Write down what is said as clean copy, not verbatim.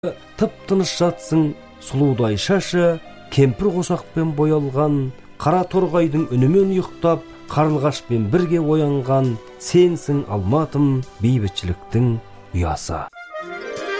тып-тыныш жатсың, сұлудай шашы, кемпір қосақпен боялған, қара торғайдың үнімен ұйықтап, қарлығашпен бірге оянған, сенсің Алматым, бейбітшіліктің ұясы.